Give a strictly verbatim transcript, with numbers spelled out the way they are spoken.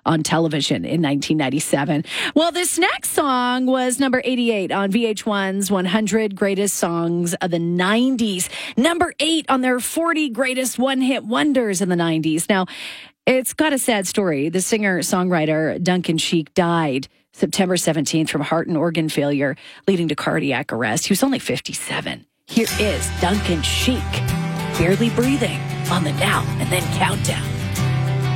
on television in nineteen ninety-seven. Well, this next song was number eighty-eight on V H one's one hundred Greatest Songs of the nineties. Number eight on their forty Greatest One-Hit Wonders in the nineties. Now, it's got a sad story. The singer-songwriter Duncan Sheik died September seventeenth from heart and organ failure, leading to cardiac arrest. He was only fifty-seven. Here is Duncan Sheik, Barely Breathing, on the Now and Then Countdown.